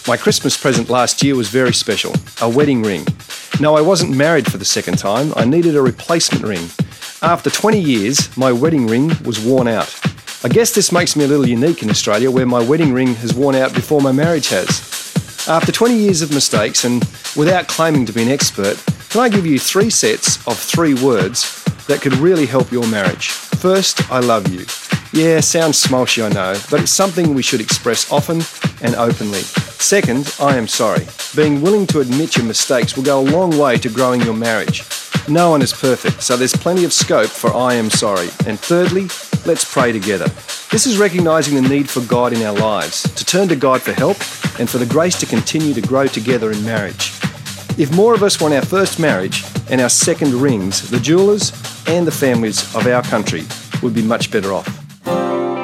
My Christmas present last year was very special, a wedding ring. No, I wasn't married for the second time, I needed a replacement ring. After 20 years, my wedding ring was worn out. I guess this makes me a little unique in Australia, where my wedding ring has worn out before my marriage has. After 20 years of mistakes, and without claiming to be an expert, can I give you 3 sets of 3 words that could really help your marriage? First, I love you. Yeah, sounds smoshy, I know, but it's something we should express often and openly. Second, I am sorry. Being willing to admit your mistakes will go a long way to growing your marriage. No one is perfect, so there's plenty of scope for I am sorry. And thirdly, let's pray together. This is recognising the need for God in our lives, to turn to God for help and for the grace to continue to grow together in marriage. If more of us want our first marriage and our second rings, the jewellers and the families of our country would be much better off.